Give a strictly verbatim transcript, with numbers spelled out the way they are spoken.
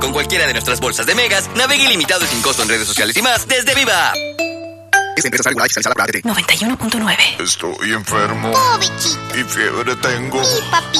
Con cualquiera de nuestras bolsas de megas, navegue ilimitado y sin costo en redes sociales y más desde Viva. Esta empresa está regulada y fiscalizada por la A T T. noventa y uno punto nueve. Estoy enfermo. Oh, bichito. Y fiebre tengo. Sí, papi.